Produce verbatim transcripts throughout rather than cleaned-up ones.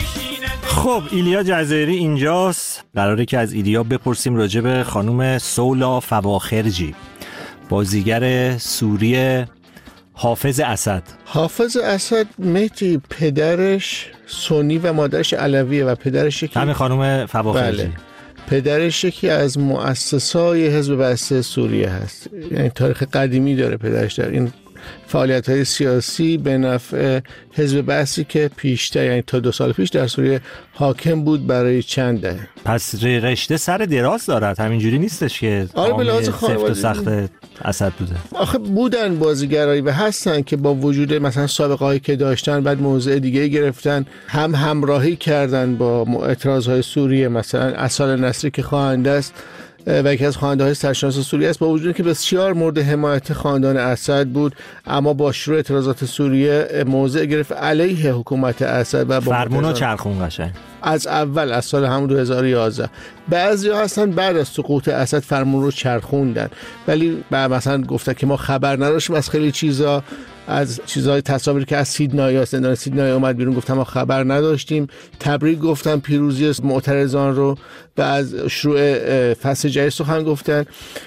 خب ایلیا جزایری اینجاست. قراره که از ایلیا بپرسیم راجع به خانم سولا فواخرجی، بازیگر سوری حافظ اسد. حافظ اسد مهدی پدرش سنی و مادرش علویه و پدرش یکی همین خانم فواخرجی. بله. پدرش یکی از مؤسسای حزب بعث سوریه هست، یعنی تاریخ قدیمی داره پدرش در این فعالیت‌های سیاسی به نفع حزب بعثی که پیشتر، یعنی تا دو سال پیش در سوریه حاکم بود برای چند دهه. پس رشته سر دراز دارد، همینجوری نیستش که آره به لحاظ سفت و سخت اسد بوده. آخه بودن بازیگرایی و هستن که با وجود مثلا سابقه‌ای که داشتن بعد موضع دیگه گرفتن، هم همراهی کردن با اعتراض‌های سوریه، مثلا اصال نصری که خواننده است و یکی از خواننده‌های سرشناس سوریه است، با وجود که بسیار مورد حمایت خاندان اسد بود، اما با شروع اعتراضات سوریه موضع گرفت علیه حکومت اسد و با فرمونو چرخون قشنگ از اول از سال همون دو هزار و یازده. بعضیا هستن بعد از سقوط اسد فرمون رو چرخوندن، ولی بعد مثلا گفتن که ما خبر نداشتیم از خیلی چیزا، از چیزهای تصاویری که از سیدنای زندان سیدنای اومد بیرون گفتم ما خبر نداشتیم، تبریک گفتن پیروزی معترضان رو و از شروع فصل جدید سخن گفتن.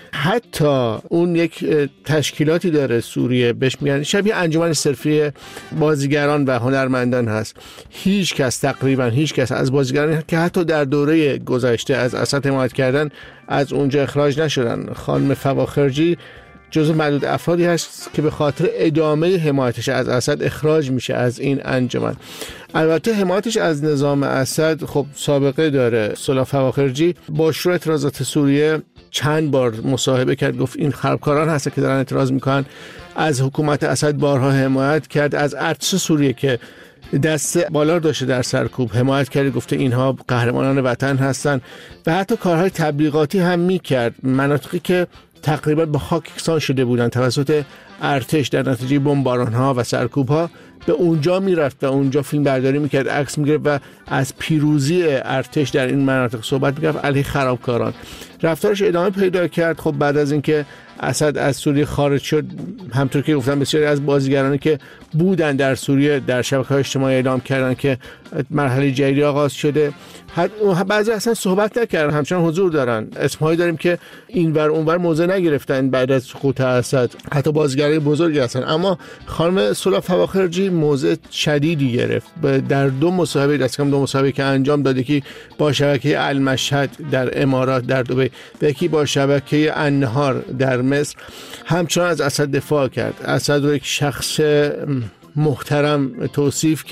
حتی اون یک تشکیلاتی داره سوریه بهش میگن شبیه انجمن صرفی بازیگران و هنرمندان هست. هیچ کس تقریبا هیچ کس از بازیگران که حتی در دوره گذشته از اسد حمایت کردن از اونجا اخراج نشدن. خانم فواخرجی جزو معدود افرادی هست که به خاطر ادامه حمایتش از اسد اخراج میشه از این انجمن. البته حمایتش از نظام اسد خب سابقه داره. سولا فواخرجی با شروع اعتراضات سوریه چند بار مصاحبه کرد، گفت این خرابکاران هستن که دارن اعتراض میکنن. از حکومت اسد بارها حمایت کرد، از ارتش سوریه که دست بالا داشته در سرکوب حمایت کرد، گفته اینها قهرمانان وطن هستن و حتی کارهای تبلیغاتی هم میکرد. مناطقی که تقریبا به خاک یکسان شده بودن توسط ارتش در نتیجه بمباران‌ها و سرکوب‌ها، به اونجا میرفت و اونجا فیلم برداری میکرد، عکس میگرفت و از پیروزی ارتش در این مناطق صحبت میکرد علیه خرابکاران. رفتارش ادامه پیدا کرد. خب بعد از اینکه اسد از سوریه خارج شد، همطور که گفتم بسیاری از بازیگرانی که بودن در سوریه در شبکه‌های اجتماعی اعلام کردن که مرحله جدیدی آغاز شده. بعضی اصلا صحبت نکردن، همچنان حضور دارن. اسمهایی داریم که اینور اونور موضع نگرفتن بعد از سقوط اسد، حتی بازیگرای بزرگی هستن. اما خانم سولا فواخرجی موضع شدیدی گرفت. در دو مصاحبه دست کم دو مصاحبه که انجام داد، یکی با شبکه المشهد در امارات در دبی و یکی با شبکه النهار در مصر، همچنان از اسد دفاع کرد. اسد رو یک شخص محترم توصیف